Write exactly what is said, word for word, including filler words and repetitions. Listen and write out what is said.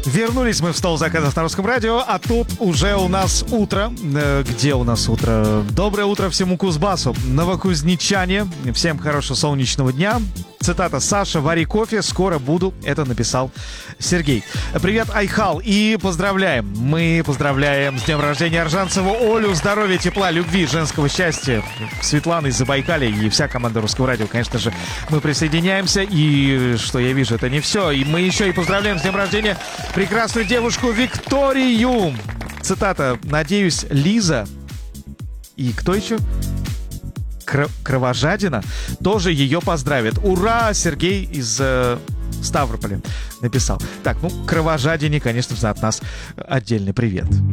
Вернулись мы в стол заказов на Русском радио, а тут уже у нас утро. Э, где у нас утро? Доброе утро всему Кузбассу, новокузнечане. Всем хорошего солнечного дня. Цитата: «Саша, вари кофе, скоро буду». Это написал Сергей. Привет, Айхал, и поздравляем. Мы поздравляем с днем рождения Аржанцеву Олю. Здоровья, тепла, любви, женского счастья. Светлана из Забайкалья и вся команда Русского радио, конечно же, мы присоединяемся. И что я вижу, это не все. И мы еще и поздравляем с днем рождения прекрасную девушку Викторию. Цитата: «Надеюсь, Лиза и кто еще? Кр- Кровожадина тоже ее поздравит». Ура! Сергей из э, Ставрополя написал. Так, ну, Кровожадине, конечно же, от нас отдельный привет.